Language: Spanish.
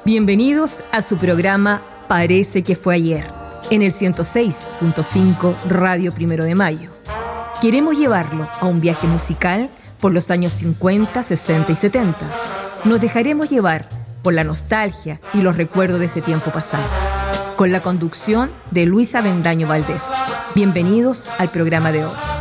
Bienvenidos a su programa Parece que fue ayer, en el 106.5 Radio 1 de Mayo. Queremos llevarlo a un viaje musical por los años 50, 60 y 70. Nos dejaremos llevar por la nostalgia y los recuerdos de ese tiempo pasado. Con la conducción de Luisa Bendaño Valdés. Bienvenidos al programa de hoy.